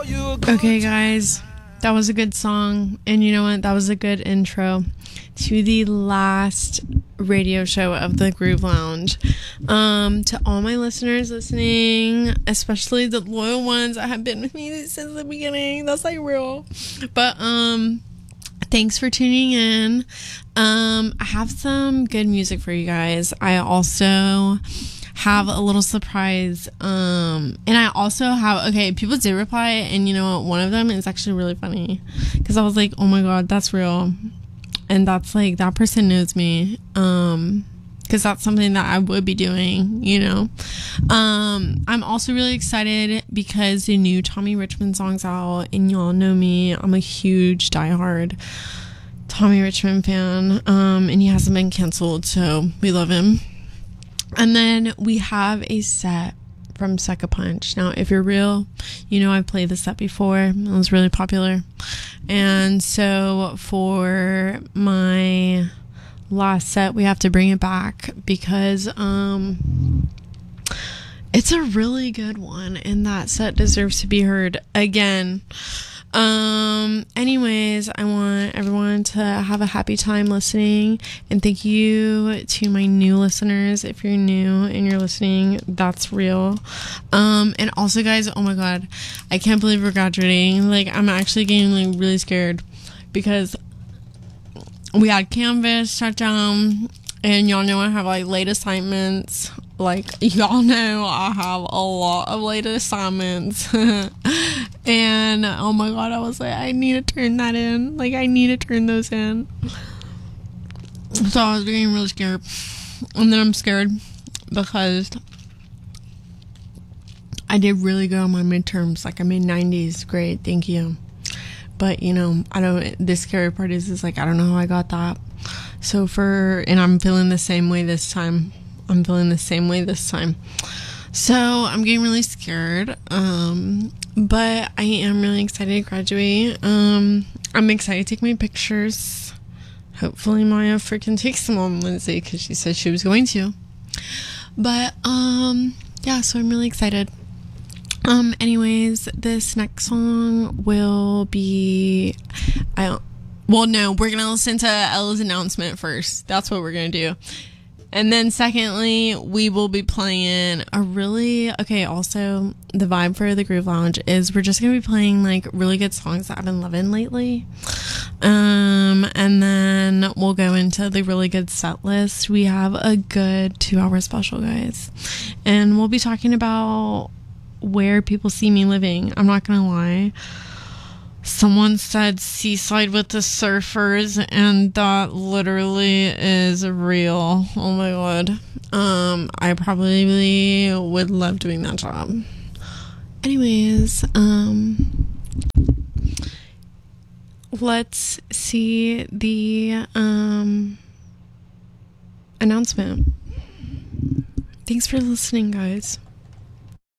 Okay, guys, that was a good song, and you know what? That was a good intro to the last radio show of the Groove Lounge. To all my listeners listening, especially the loyal ones that have been with me since the beginning, that's like real. But thanks for tuning in. I have some good music for you guys. I also have a little surprise, and I also have, okay, people did reply, and you know what, one of them is actually really funny, because I was like, oh my god, that's real, and that's like, that person knows me, because that's something that I would be doing, you know. I'm also really excited because the new Tommy Richmond song's out, and y'all know me, I'm a huge diehard Tommy Richmond fan, and he hasn't been canceled, so we love him. And then we have a set from Sucker Punch. Now, if you're real, you know I've played this set before. It was really popular. And so for my last set, we have to bring it back because it's a really good one, and that set deserves to be heard again. Anyways, I want everyone to have a happy time listening, and thank you to my new listeners. If you're new and you're listening, that's real. And also, guys, oh my god, I can't believe we're graduating. Like, I'm actually getting like really scared because we had Canvas shut down, and y'all know I have like late assignments. Like, y'all know I have a lot of late assignments. And oh my god, I was like, I need to turn that in. Like, I need to turn those in. So I was getting really scared. And then I'm scared because I did really good on my midterms. Like, I made 90s. Great, thank you. But, you know, the scary part is like, I don't know how I got that. So and I'm feeling the same way this time. So I'm getting really scared. But I am really excited to graduate. I'm excited to take my pictures. Hopefully Maya freaking takes them on Wednesday because she said she was going to. But yeah, so I'm really excited. Anyways, this next song will be we're gonna listen to Ella's announcement first. That's what we're gonna do. And then secondly, we will be playing also the vibe for the Groove Lounge is we're just going to be playing like really good songs that I've been loving lately. And then we'll go into the really good set list. We have a good 2-hour special, guys. And we'll be talking about where people see me living. I'm not going to lie. Someone said Seaside with the Surfers, and that literally is real. Oh my god. I probably would love doing that job. Anyways, let's see the announcement. Thanks for listening, guys.